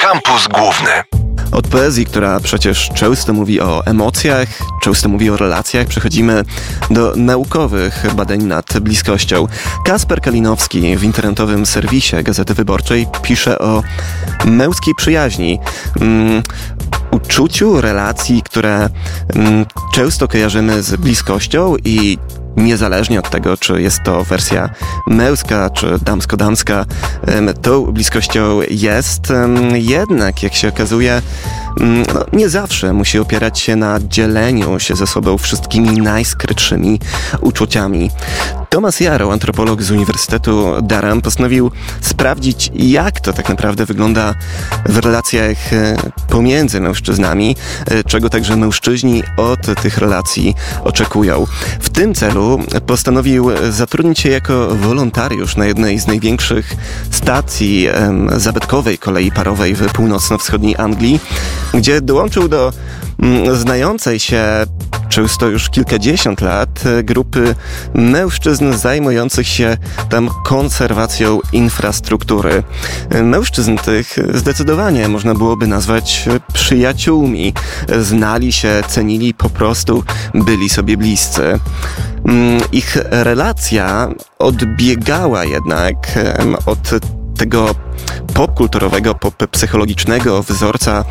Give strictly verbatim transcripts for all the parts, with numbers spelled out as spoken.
Kampus Główny. Od poezji, która przecież często mówi o emocjach, często mówi o relacjach, przechodzimy do naukowych badań nad bliskością. Kasper Kalinowski w internetowym serwisie Gazety Wyborczej pisze o męskiej przyjaźni, um, uczuciu, relacji, które um, często kojarzymy z bliskością i niezależnie od tego, czy jest to wersja męska, czy damsko-damska, tą bliskością jest. Jednak, jak się okazuje, no, nie zawsze musi opierać się na dzieleniu się ze sobą wszystkimi najskrytszymi uczuciami. Thomas Yarrow, antropolog z Uniwersytetu Durham, postanowił sprawdzić, jak to tak naprawdę wygląda w relacjach pomiędzy mężczyznami, czego także mężczyźni od tych relacji oczekują. W tym celu postanowił zatrudnić się jako wolontariusz na jednej z największych stacji em, zabytkowej kolei parowej w północno-wschodniej Anglii, gdzie dołączył do mm, znającej się często już kilkadziesiąt lat grupy mężczyzn zajmujących się tam konserwacją infrastruktury. Mężczyzn tych zdecydowanie można byłoby nazwać przyjaciółmi. Znali się, cenili, po prostu byli sobie bliscy. Ich relacja odbiegała jednak od tego popkulturowego, pop-psychologicznego wzorca,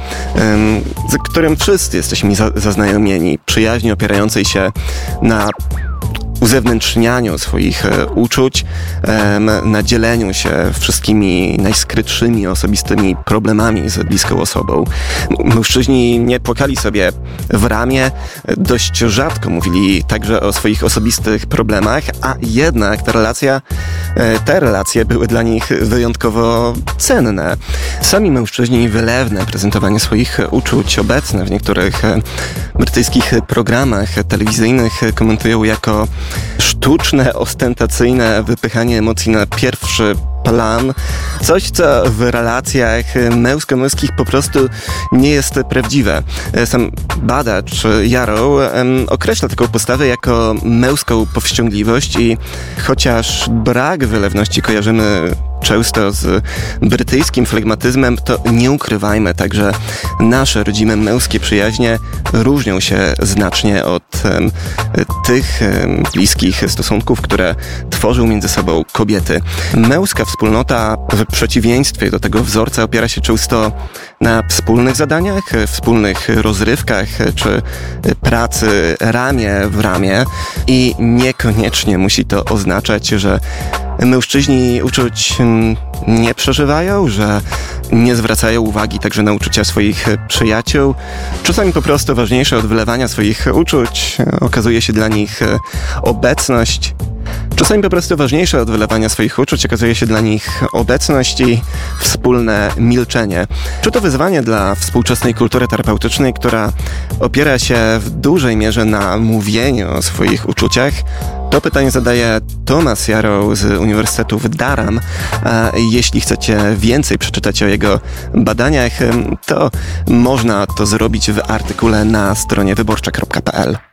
z którym wszyscy jesteśmy zaznajomieni. Przyjaźni opierającej się na uzewnętrznianiu swoich uczuć, na dzieleniu się wszystkimi najskrytszymi, osobistymi problemami z bliską osobą. Mężczyźni nie płakali sobie w ramię, dość rzadko mówili także o swoich osobistych problemach, a jednak ta relacja, te relacje były dla nich wyjątkowo cenne. Sami mężczyźni wylewne prezentowanie swoich uczuć, obecne w niektórych brytyjskich programach telewizyjnych, komentują jako sztuczne, ostentacyjne wypychanie emocji na pierwszy plan. Coś, co w relacjach męsko-męskich po prostu nie jest prawdziwe. Sam badacz Yarrow um, określa taką postawę jako męską powściągliwość i chociaż brak wylewności kojarzymy często z brytyjskim flegmatyzmem, to nie ukrywajmy także, nasze rodzime męskie przyjaźnie różnią się znacznie od um, tych um, bliskich stosunków, które tworzą między sobą kobiety. Męska wspólnota w przeciwieństwie do tego wzorca opiera się często na wspólnych zadaniach, wspólnych rozrywkach czy pracy ramię w ramię i niekoniecznie musi to oznaczać, że mężczyźni uczuć nie przeżywają, że nie zwracają uwagi także na uczucia swoich przyjaciół. Czasami po prostu ważniejsze od wylewania swoich uczuć okazuje się dla nich obecność. Czasami po prostu ważniejsze od wylewania swoich uczuć okazuje się dla nich obecność i wspólne milczenie. Czy to wyzwanie dla współczesnej kultury terapeutycznej, która opiera się w dużej mierze na mówieniu o swoich uczuciach? To pytanie zadaje Thomas Yarrow z Uniwersytetu w Durham. A jeśli chcecie więcej przeczytać o jego badaniach, to można to zrobić w artykule na stronie wyborcza kropka p l.